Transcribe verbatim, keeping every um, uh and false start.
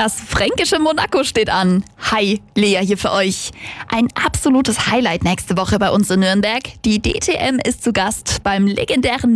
Das fränkische Monaco steht an. Hi, Lea hier für euch. Ein absolutes Highlight nächste Woche bei uns in Nürnberg. Die D T M ist zu Gast beim legendären